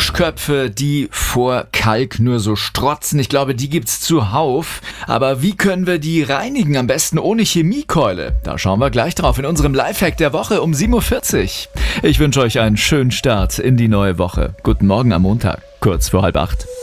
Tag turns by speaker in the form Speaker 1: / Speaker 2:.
Speaker 1: Duschköpfe, die vor Kalk nur so strotzen. Ich glaube, die gibt's zuhauf. Aber wie können wir die reinigen? Am besten ohne Chemiekeule. Da schauen wir gleich drauf in unserem Lifehack der Woche um 7.40 Uhr. Ich wünsche euch einen schönen Start in die neue Woche. Guten Morgen am Montag, kurz vor 7:30.